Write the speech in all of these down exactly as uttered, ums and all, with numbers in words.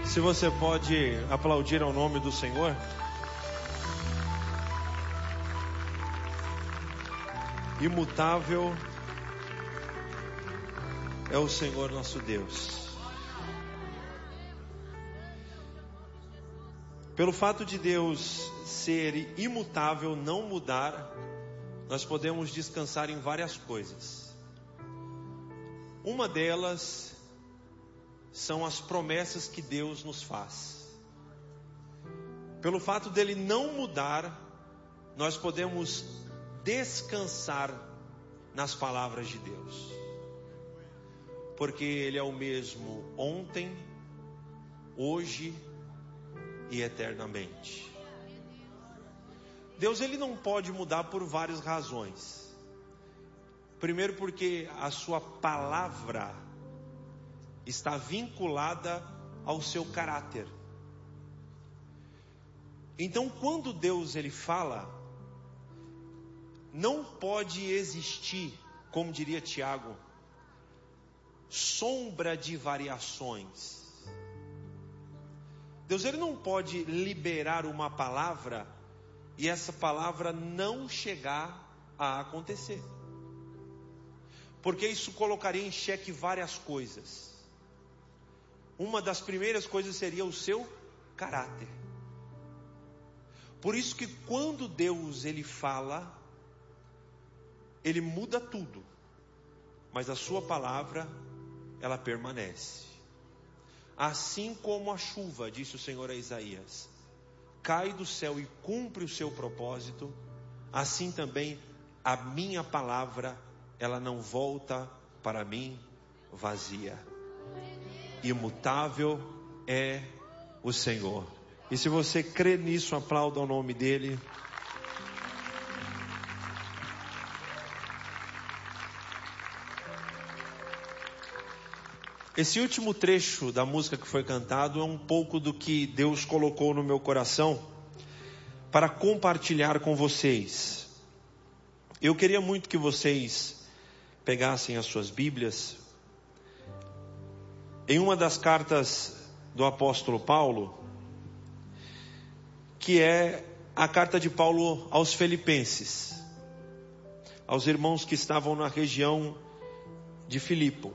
Se você pode aplaudir ao nome do Senhor. Imutável é o Senhor nosso Deus. Pelo fato de Deus ser imutável, não mudar, nós podemos descansar em várias coisas. Uma delas são as promessas que Deus nos faz. Pelo fato dele não mudar, nós podemos descansar nas palavras de Deus. Porque Ele é o mesmo ontem, hoje e eternamente. Deus ele não pode mudar por várias razões. Primeiro porque a sua palavra está vinculada ao seu caráter. Então, quando Deus ele fala, não pode existir, como diria Tiago, sombra de variações. Deus ele não pode liberar uma palavra e essa palavra não chegar a acontecer. Porque isso colocaria em xeque várias coisas. Uma das primeiras coisas seria o seu caráter. Por isso que quando Deus ele fala, ele muda tudo, mas a sua palavra ela permanece. Assim como a chuva, disse o Senhor a Isaías, cai do céu e cumpre o seu propósito, assim também a minha palavra ela não volta para mim vazia. Imutável é o Senhor. E se você crê nisso, aplauda o nome dele. Esse último trecho da música que foi cantado é um pouco do que Deus colocou no meu coração para compartilhar com vocês. Eu queria muito que vocês pegassem as suas Bíblias. Em uma das cartas do apóstolo Paulo, que é a carta de Paulo aos Filipenses, aos irmãos que estavam na região de Filipe.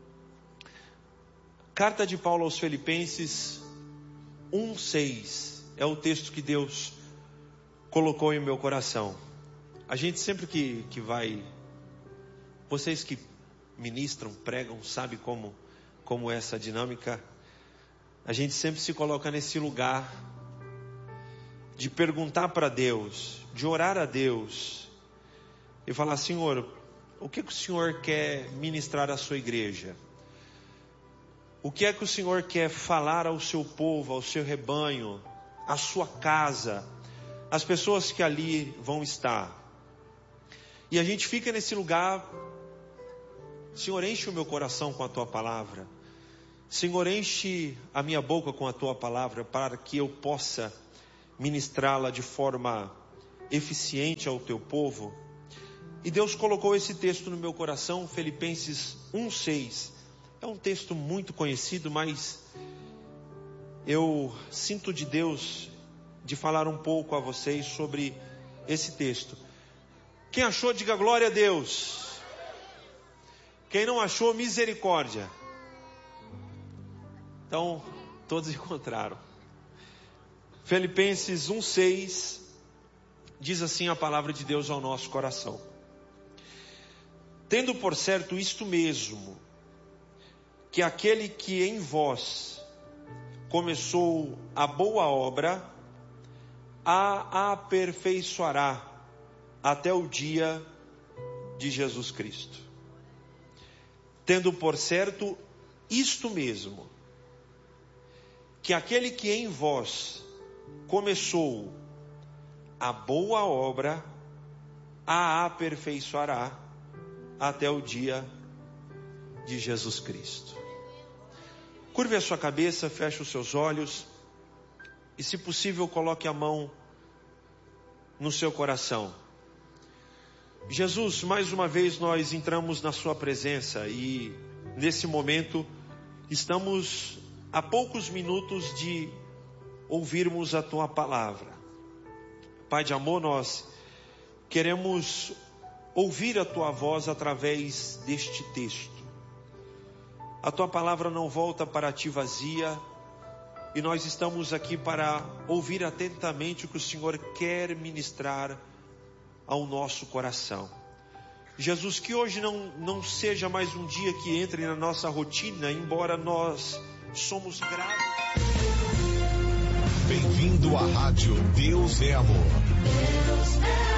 Carta de Paulo aos Filipenses um, seis, é o texto que Deus colocou em meu coração. A gente sempre que, que vai, vocês que ministram, pregam, sabe como como essa dinâmica, a gente sempre se coloca nesse lugar de perguntar para Deus, de orar a Deus e falar: Senhor, o que, que o Senhor quer ministrar à sua igreja? O que é que o Senhor quer falar ao seu povo, ao seu rebanho, à sua casa, às pessoas que ali vão estar? E a gente fica nesse lugar: Senhor, enche o meu coração com a tua palavra. Senhor, enche a minha boca com a tua palavra para que eu possa ministrá-la de forma eficiente ao teu povo. E Deus colocou esse texto no meu coração, Filipenses um, seis. É um texto muito conhecido, mas eu sinto de Deus de falar um pouco a vocês sobre esse texto. Quem achou, diga glória a Deus. Quem não achou, misericórdia. Então, todos encontraram. Filipenses um, seis, diz assim a palavra de Deus ao nosso coração: tendo por certo isto mesmo, que aquele que em vós começou a boa obra, a aperfeiçoará até o dia de Jesus Cristo. Tendo por certo isto mesmo, que aquele que em vós começou a boa obra, a aperfeiçoará até o dia de Jesus Cristo. Curve a sua cabeça, feche os seus olhos e, se possível, coloque a mão no seu coração. Jesus, mais uma vez nós entramos na sua presença e nesse momento estamos a poucos minutos de ouvirmos a Tua palavra. Pai de amor, nós queremos ouvir a Tua voz através deste texto. A Tua palavra não volta para Ti vazia, e nós estamos aqui para ouvir atentamente o que o Senhor quer ministrar ao nosso coração. Jesus, que hoje não, não seja mais um dia que entre na nossa rotina, embora nós somos gratos. Bem-vindo à Rádio Deus é Amor. Deus é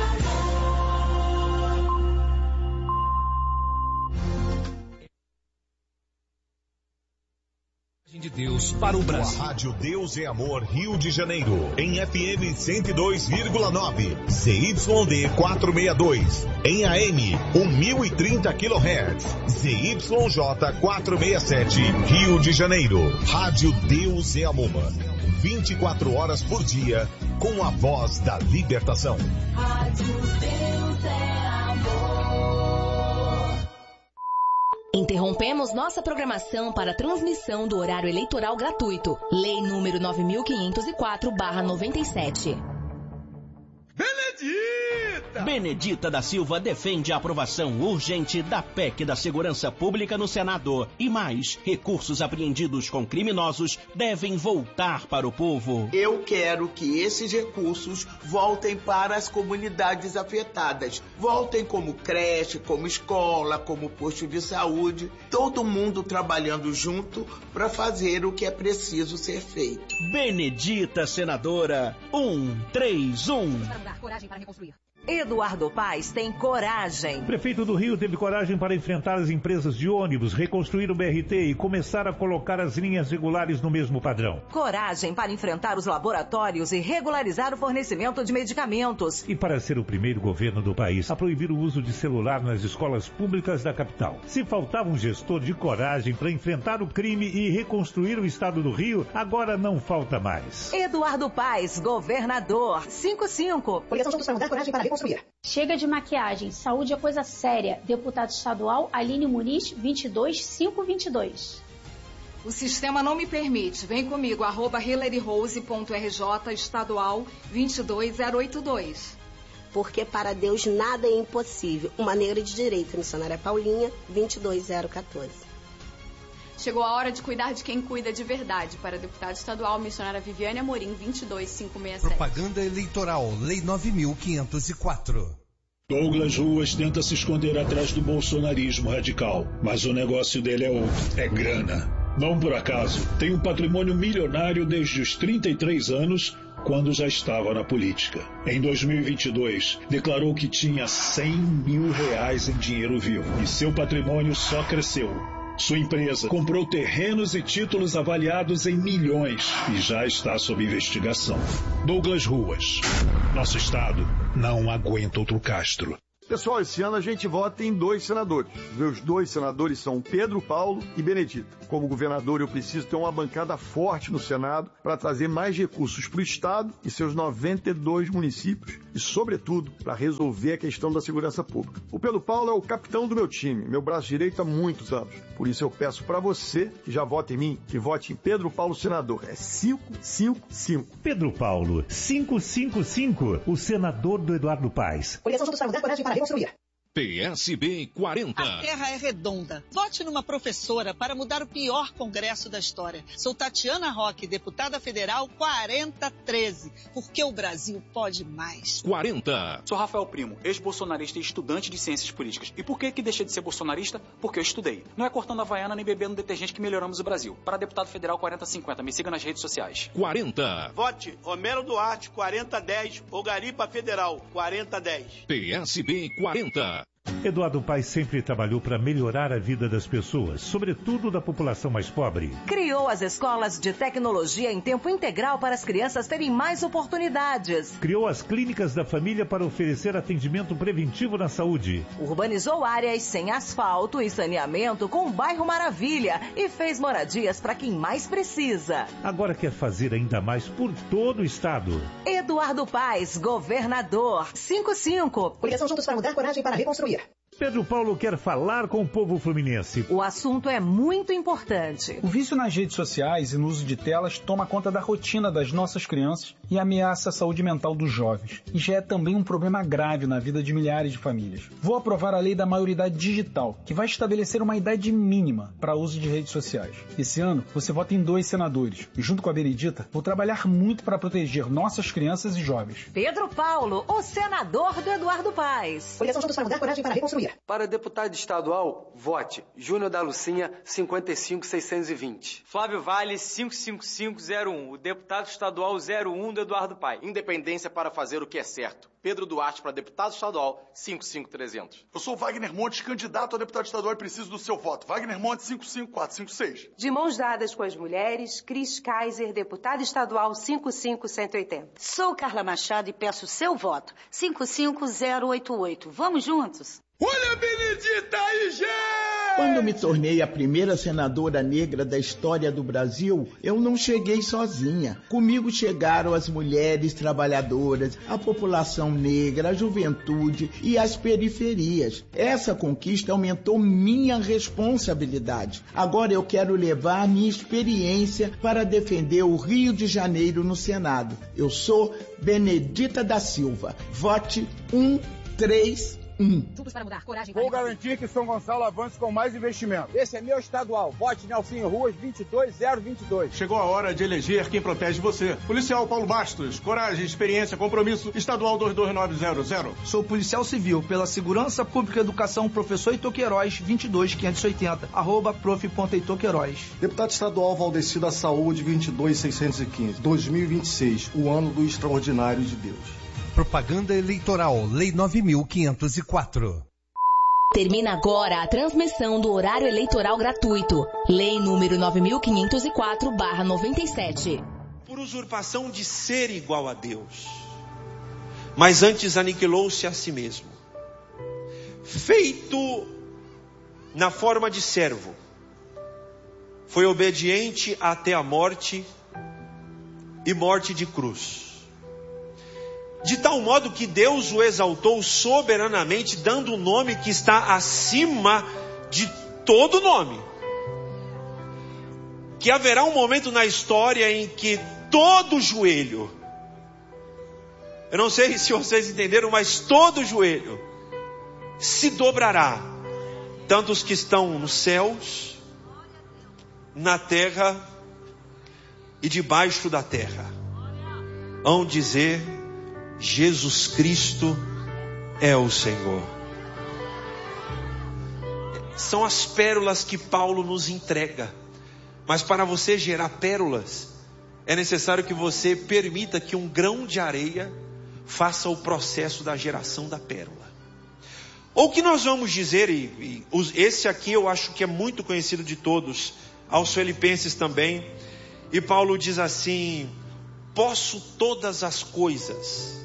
de Deus para o Brasil. A Rádio Deus é Amor, Rio de Janeiro, em F M cento e dois vírgula nove, Z Y D quatrocentos e sessenta e dois, em A M mil e trinta quilohertz, Z Y J quatrocentos e sessenta e sete, Rio de Janeiro. Rádio Deus é Amor, vinte e quatro horas por dia, com a voz da libertação. Rádio Deus é Amor. Interrompemos nossa programação para a transmissão do horário eleitoral gratuito. Lei número nove mil quinhentos e quatro barra noventa e sete. Benedita! Benedita da Silva defende a aprovação urgente da P E C da Segurança Pública no Senado. E mais, recursos apreendidos com criminosos devem voltar para o povo. Eu quero que esses recursos voltem para as comunidades afetadas. Voltem como creche, como escola, como posto de saúde. Todo mundo trabalhando junto para fazer o que é preciso ser feito. Benedita, senadora. Um, três, um. Coragem para reconstruir. Eduardo Paes tem coragem. O prefeito do Rio teve coragem para enfrentar as empresas de ônibus, reconstruir o B R T e começar a colocar as linhas regulares no mesmo padrão. Coragem para enfrentar os laboratórios e regularizar o fornecimento de medicamentos. E para ser o primeiro governo do país a proibir o uso de celular nas escolas públicas da capital. Se faltava um gestor de coragem para enfrentar o crime e reconstruir o estado do Rio, agora não falta mais. Eduardo Paes, governador. cinco cinco. Coligação Juntos para Mudar, coragem para reconstruir. Chega de maquiagem, saúde é coisa séria. Deputado estadual Aline Muniz, vinte e dois mil quinhentos e vinte e dois. O sistema não me permite. Vem comigo, arroba hilaryrose.rj estadual vinte e dois mil oitenta e dois. Porque para Deus nada é impossível. Uma negra de direito, missionária Paulinha, vinte e dois mil quatorze. Chegou a hora de cuidar de quem cuida de verdade. Para deputado estadual, missionária Viviane Amorim, vinte e dois mil quinhentos e sessenta e sete. Propaganda eleitoral, Lei nove mil quinhentos e quatro. Douglas Ruas tenta se esconder atrás do bolsonarismo radical, mas o negócio dele é outro, é grana. Não por acaso, tem um patrimônio milionário desde os trinta e três anos, quando já estava na política. Em dois mil e vinte e dois, declarou que tinha cem mil reais em dinheiro vivo, e seu patrimônio só cresceu. Sua empresa comprou terrenos e títulos avaliados em milhões e já está sob investigação. Douglas Ruas. Nosso estado não aguenta outro Castro. Pessoal, esse ano a gente vota em dois senadores. Meus dois senadores são Pedro Paulo e Benedita. Como governador, eu preciso ter uma bancada forte no Senado para trazer mais recursos para o Estado e seus noventa e dois municípios e, sobretudo, para resolver a questão da segurança pública. O Pedro Paulo é o capitão do meu time, meu braço direito há muitos anos. Por isso eu peço para você, que já vota em mim, que vote em Pedro Paulo senador. É cinco cinco cinco. Pedro Paulo, cinco cinco cinco, o senador do Eduardo Paes. Coligação Juntos para Mudar, coragem para reconstruir. P S B quarenta. A terra é redonda. Vote numa professora para mudar o pior congresso da história. Sou Tatiana Roque, deputada federal quarenta treze. Porque o Brasil pode mais. quarenta. Sou Rafael Primo, ex-bolsonarista e estudante de ciências políticas. E por que que deixei de ser bolsonarista? Porque eu estudei. Não é cortando a havaiana nem bebendo detergente que melhoramos o Brasil. Para deputado federal quarenta cinquenta. Me siga nas redes sociais. quarenta. Vote Romero Duarte quarenta dez ou Garipa Federal quarenta dez. P S B quarenta. Eduardo Paes sempre trabalhou para melhorar a vida das pessoas, sobretudo da população mais pobre. Criou as escolas de tecnologia em tempo integral para as crianças terem mais oportunidades. Criou as clínicas da família para oferecer atendimento preventivo na saúde. Urbanizou áreas sem asfalto e saneamento com o bairro Maravilha e fez moradias para quem mais precisa. Agora quer fazer ainda mais por todo o estado. Eduardo Paes, governador. cinco cinco. Coligação Juntos para Mudar, coragem para reconstruir. Pedro Paulo quer falar com o povo fluminense. O assunto é muito importante. O vício nas redes sociais e no uso de telas toma conta da rotina das nossas crianças e ameaça a saúde mental dos jovens. E já é também um problema grave na vida de milhares de famílias. Vou aprovar a lei da maioridade digital, que vai estabelecer uma idade mínima para uso de redes sociais. Esse ano, você vota em dois senadores. E junto com a Benedita, vou trabalhar muito para proteger nossas crianças e jovens. Pedro Paulo, o senador do Eduardo Paes. Coligação Juntos para Mudar, Coragem para Reconstruir. Para deputado estadual, vote Júnior da Lucinha, cinquenta e cinco, seiscentos e vinte. Flávio Vale, cinco cinco cinco zero um, o deputado estadual zero um do Eduardo Paes. Independência para fazer o que é certo. Pedro Duarte para deputado estadual, cinco cinco trezentos. Eu sou Wagner Montes, candidato a deputado estadual e preciso do seu voto. Wagner Montes, cinco cinco quatro cinco seis. De mãos dadas com as mulheres, Cris Kaiser, deputado estadual cinco cinco um oito zero. Sou Carla Machado e peço seu voto, cinco cinco zero oito oito. Vamos juntos? Olha a Benedita aí, gente! Quando me tornei a primeira senadora negra da história do Brasil, eu não cheguei sozinha. Comigo chegaram as mulheres trabalhadoras, a população negra, a juventude e as periferias. Essa conquista aumentou minha responsabilidade. Agora eu quero levar minha experiência para defender o Rio de Janeiro no Senado. Eu sou Benedita da Silva. Vote um três um. Juntos para mudar, coragem. Vou garantir que São Gonçalo avance com mais investimento. Esse é meu estadual. Vote Nelsinho Ruas, vinte e dois zero vinte e dois. Chegou a hora de eleger quem protege você. Policial Paulo Bastos. Coragem, experiência, compromisso. Estadual dois dois nove zero zero. Sou policial civil pela Segurança Pública e Educação, professor Heitor Queiroz, vinte e dois quinhentos e oitenta. Arroba prof ponto heitor queiroz. Deputado estadual Valdeci da Saúde, vinte e dois seiscentos e quinze. dois mil e vinte e seis. O ano do extraordinário de Deus. Propaganda eleitoral, Lei nove mil quinhentos e quatro. Termina agora a transmissão do horário eleitoral gratuito. Lei número nove mil quinhentos e quatro barra noventa e sete. Por usurpação de ser igual a Deus, mas antes aniquilou-se a si mesmo. Feito na forma de servo, foi obediente até a morte e morte de cruz. De tal modo que Deus o exaltou soberanamente, dando um nome que está acima de todo nome. Que haverá um momento na história em que todo joelho, eu não sei se vocês entenderam, mas todo joelho se dobrará. Tanto os que estão nos céus, na terra e debaixo da terra, hão dizer: Jesus Cristo é o Senhor. São as pérolas que Paulo nos entrega. Mas para você gerar pérolas, é necessário que você permita que um grão de areia faça o processo da geração da pérola. Ou que nós vamos dizer, e, e esse aqui eu acho que é muito conhecido de todos, aos Filipenses também. E Paulo diz assim: posso todas as coisas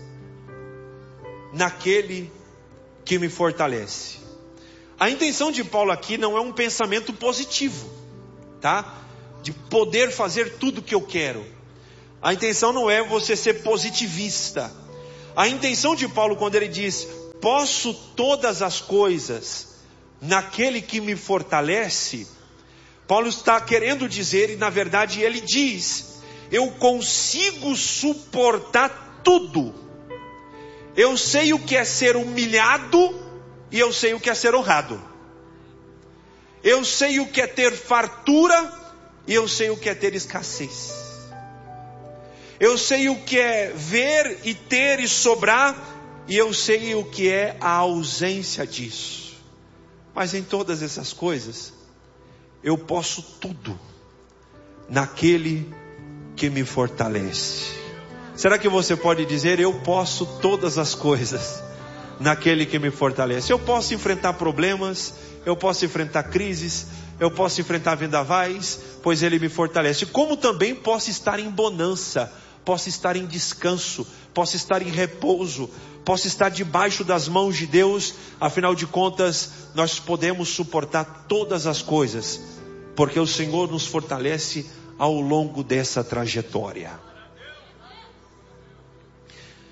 naquele que me fortalece. A intenção de Paulo aqui não é um pensamento positivo, tá? De poder fazer tudo o que eu quero. A intenção não é você ser positivista. A intenção de Paulo, quando ele diz posso todas as coisas naquele que me fortalece, Paulo está querendo dizer, e na verdade ele diz: eu consigo suportar tudo. Eu sei o que é ser humilhado e eu sei o que é ser honrado. Eu sei o que é ter fartura e eu sei o que é ter escassez. Eu sei o que é ver e ter e sobrar e eu sei o que é a ausência disso. Mas em todas essas coisas, eu posso tudo naquele que me fortalece. Será que você pode dizer: eu posso todas as coisas naquele que me fortalece? Eu posso enfrentar problemas, eu posso enfrentar crises, eu posso enfrentar vendavais, pois ele me fortalece. Como também posso estar em bonança, posso estar em descanso, posso estar em repouso, posso estar debaixo das mãos de Deus. Afinal de contas, nós podemos suportar todas as coisas, porque o Senhor nos fortalece ao longo dessa trajetória.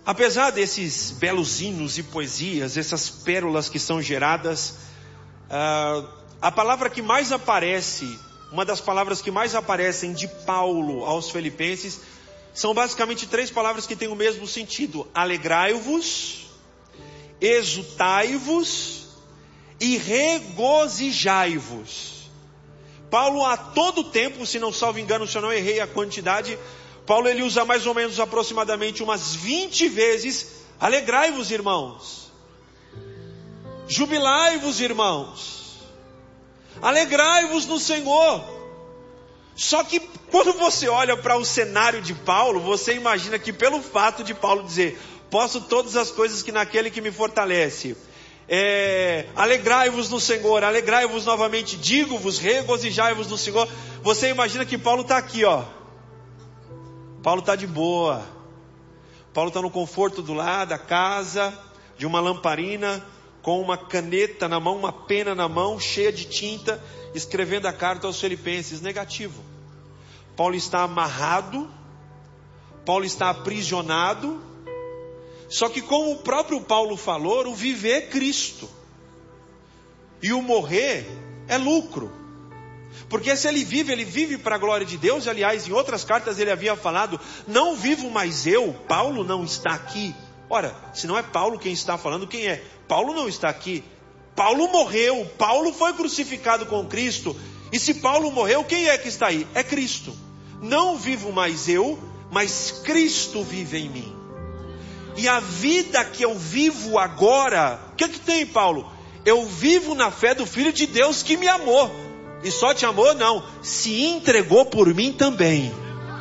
Apesar desses belos hinos e poesias, essas pérolas que são geradas, uh, a palavra que mais aparece, uma das palavras que mais aparecem de Paulo aos Filipenses, são basicamente três palavras que têm o mesmo sentido: alegrai-vos, exultai-vos e regozijai-vos. Paulo, a todo tempo, se não salvo engano, se eu não errei a quantidade, Paulo ele usa mais ou menos aproximadamente umas vinte vezes: alegrai-vos, irmãos, jubilai-vos, irmãos, alegrai-vos no Senhor. Só que quando você olha para o cenário de Paulo, você imagina que pelo fato de Paulo dizer: posso todas as coisas que naquele que me fortalece, é, alegrai-vos no Senhor, alegrai-vos novamente, digo-vos, regozijai-vos no Senhor, você imagina que Paulo está aqui, ó. Paulo está de boa. Paulo está no conforto do lar da casa, de uma lamparina, com uma caneta na mão, uma pena na mão, cheia de tinta, escrevendo a carta aos Filipenses. Negativo. Paulo está amarrado, Paulo está aprisionado. Só que como o próprio Paulo falou, o viver é Cristo, e o morrer é lucro. Porque se ele vive, ele vive para a glória de Deus. Aliás, em outras cartas ele havia falado: não vivo mais eu, Paulo não está aqui. Ora, se não é Paulo quem está falando, quem é? Paulo não está aqui. Paulo morreu, Paulo foi crucificado com Cristo. E se Paulo morreu, quem é que está aí? É Cristo. Não vivo mais eu, mas Cristo vive em mim. E a vida que eu vivo agora, o que que tem, Paulo? Eu vivo na fé do Filho de Deus que me amou. E só te amou? Não. Se entregou por mim também.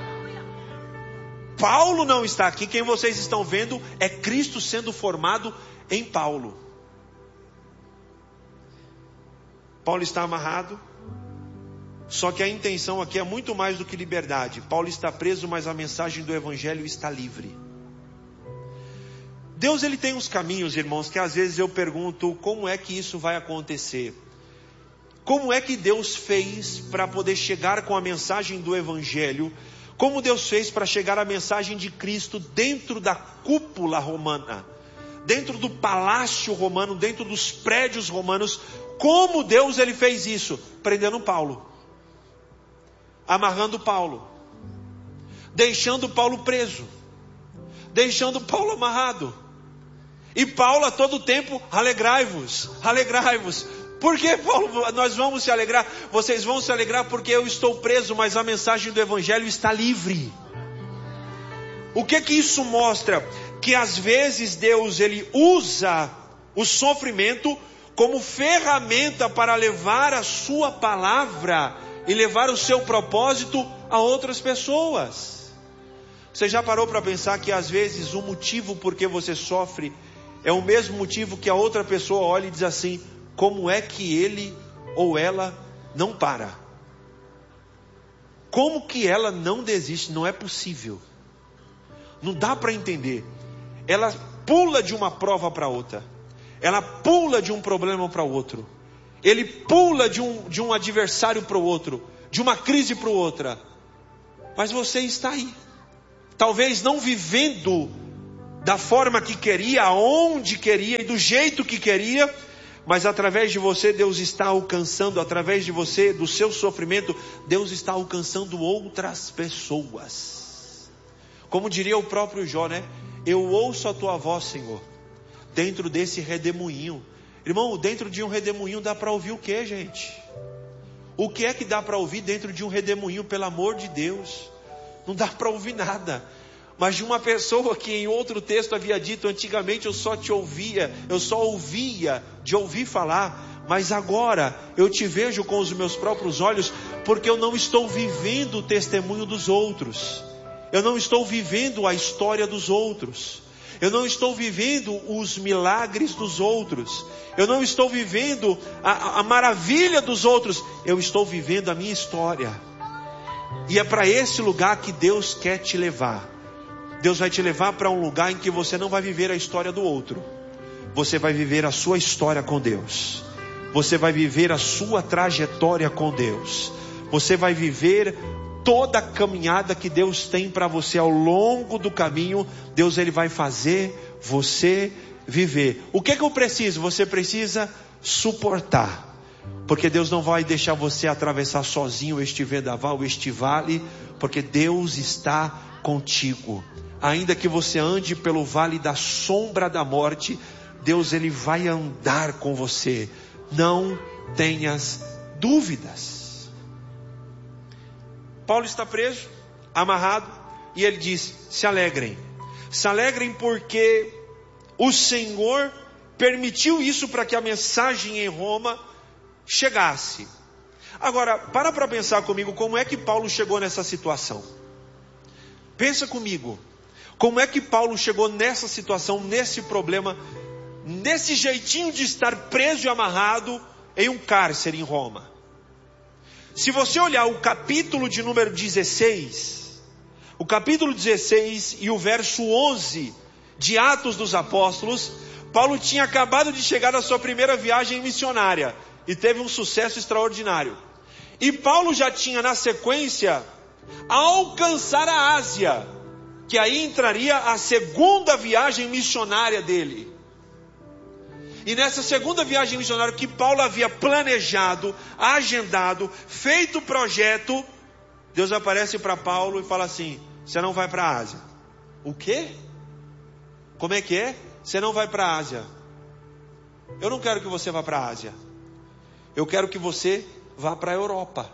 Paulo não está aqui. Quem vocês estão vendo é Cristo sendo formado em Paulo. Paulo está amarrado. Só que a intenção aqui é muito mais do que liberdade. Paulo está preso, mas a mensagem do Evangelho está livre. Deus ele tem uns caminhos, irmãos, que às vezes eu pergunto: como é que isso vai acontecer? Como é que Deus fez para poder chegar com a mensagem do Evangelho? Como Deus fez para chegar a mensagem de Cristo dentro da cúpula romana? Dentro do palácio romano, dentro dos prédios romanos? Como Deus ele fez isso? Prendendo Paulo. Amarrando Paulo. Deixando Paulo preso. Deixando Paulo amarrado. E Paulo a todo tempo: alegrai-vos, alegrai-vos. Por que, Paulo, nós vamos se alegrar? Vocês vão se alegrar porque eu estou preso, mas a mensagem do Evangelho está livre. O que que isso mostra? Que às vezes Deus ele usa o sofrimento como ferramenta para levar a sua palavra e levar o seu propósito a outras pessoas. Você já parou para pensar que às vezes o motivo por que você sofre é o mesmo motivo que a outra pessoa olha e diz assim: como é que ele ou ela não para? Como que ela não desiste? Não é possível. Não dá para entender. Ela pula de uma prova para outra. Ela pula de um problema para o outro. Ele pula de um, de um adversário para o outro. De uma crise para outra. Mas você está aí. Talvez não vivendo da forma que queria, aonde queria e do jeito que queria. Mas através de você, Deus está alcançando, através de você, do seu sofrimento, Deus está alcançando outras pessoas. Como diria o próprio Jó, né? Eu ouço a tua voz, Senhor, dentro desse redemoinho. Irmão, dentro de um redemoinho dá para ouvir o que, gente? O que é que dá para ouvir dentro de um redemoinho, pelo amor de Deus? Não dá para ouvir nada. Mas de uma pessoa que em outro texto havia dito: antigamente eu só te ouvia, eu só ouvia de ouvir falar, mas agora eu te vejo com os meus próprios olhos, porque eu não estou vivendo o testemunho dos outros, eu não estou vivendo a história dos outros, eu não estou vivendo os milagres dos outros, eu não estou vivendo a, a maravilha dos outros, eu estou vivendo a minha história. E é para esse lugar que Deus quer te levar. Deus vai te levar para um lugar em que você não vai viver a história do outro. Você vai viver a sua história com Deus. Você vai viver a sua trajetória com Deus. Você vai viver toda a caminhada que Deus tem para você ao longo do caminho, Deus ele vai fazer você viver. O que que eu preciso? Você precisa suportar. Porque Deus não vai deixar você atravessar sozinho este vendaval, este vale, porque Deus está contigo. Ainda que você ande pelo vale da sombra da morte, Deus ele vai andar com você. Não tenhas dúvidas. Paulo está preso, amarrado, e ele diz: se alegrem. Se alegrem porque o Senhor permitiu isso para que a mensagem em Roma chegasse. Agora, para para pensar comigo, como é que Paulo chegou nessa situação? Pensa comigo, como é que Paulo chegou nessa situação, nesse problema, nesse jeitinho de estar preso e amarrado em um cárcere em Roma? Se você olhar o capítulo de número dezesseis, o capítulo dezesseis e o verso onze de Atos dos Apóstolos, Paulo tinha acabado de chegar da sua primeira viagem missionária e teve um sucesso extraordinário. E Paulo já tinha na sequência alcançar a Ásia, que aí entraria a segunda viagem missionária dele. E nessa segunda viagem missionária que Paulo havia planejado, agendado, feito o projeto, Deus aparece para Paulo e fala assim: você não vai para a Ásia. O quê? Como é que é? Você não vai para a Ásia. Eu não quero que você vá para a Ásia. Eu quero que você vá para a Europa.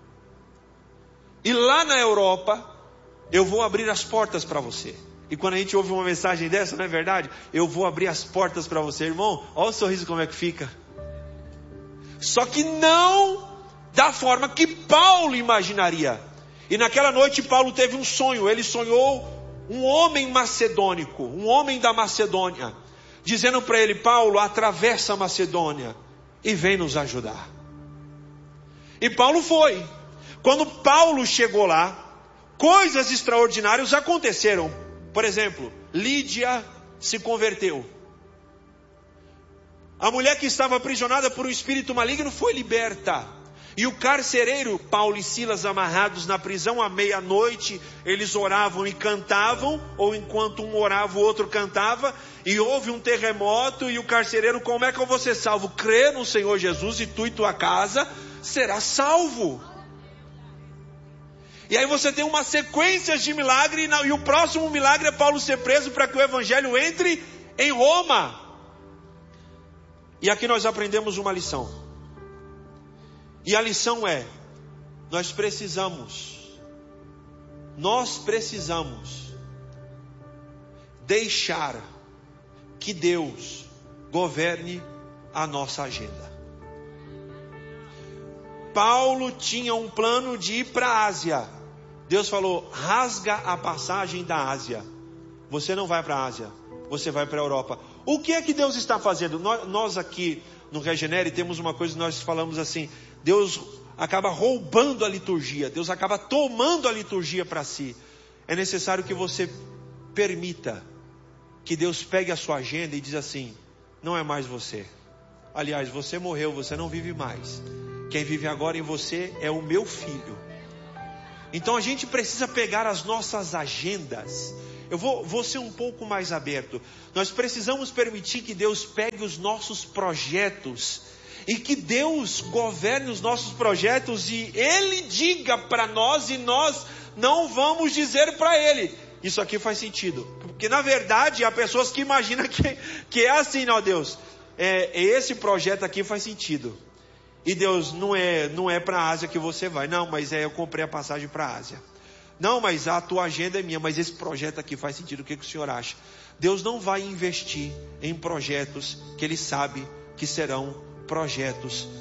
E lá na Europa, eu vou abrir as portas para você. E quando a gente ouve uma mensagem dessa, não é verdade? Eu vou abrir as portas para você, irmão. Olha o sorriso como é que fica. Só que não da forma que Paulo imaginaria. E naquela noite Paulo teve um sonho. Ele sonhou um homem macedônico, um homem da Macedônia, dizendo para ele: Paulo, atravessa a Macedônia e vem nos ajudar. E Paulo foi. Quando Paulo chegou lá, coisas extraordinárias aconteceram. Por exemplo, Lídia se converteu. A mulher que estava aprisionada por um espírito maligno foi liberta. E o carcereiro, Paulo e Silas amarrados na prisão à meia-noite, eles oravam e cantavam, ou enquanto um orava o outro cantava, e houve um terremoto, e o carcereiro: como é que eu vou ser salvo? Crê no Senhor Jesus e tu e tua casa será salvo. E aí você tem uma sequência de milagres, e o próximo milagre é Paulo ser preso para que o evangelho entre em Roma. E aqui nós aprendemos uma lição. E a lição é: nós precisamos, nós precisamos deixar que Deus governe a nossa agenda. Paulo tinha um plano de ir para a Ásia. Deus falou: rasga a passagem da Ásia. Você não vai para a Ásia, você vai para a Europa. O que é que Deus está fazendo? Nós, nós aqui no Regenere temos uma coisa que nós falamos assim: Deus acaba roubando a liturgia, Deus acaba tomando a liturgia para si. É necessário que você permita que Deus pegue a sua agenda e diz assim: não é mais você. Aliás, você morreu, você não vive mais. Quem vive agora em você é o meu filho. Então a gente precisa pegar as nossas agendas. Eu vou, vou ser um pouco mais aberto. Nós precisamos permitir que Deus pegue os nossos projetos e que Deus governe os nossos projetos e Ele diga para nós, e nós não vamos dizer para Ele: isso aqui faz sentido. Porque na verdade há pessoas que imaginam que, que é assim: não, Deus, é, esse projeto aqui faz sentido. E Deus, não é, não é para a Ásia que você vai. Não, mas é, eu comprei a passagem para a Ásia. Não, mas a tua agenda é minha, mas esse projeto aqui faz sentido. O que, que o senhor acha? Deus não vai investir em projetos que Ele sabe que serão projetos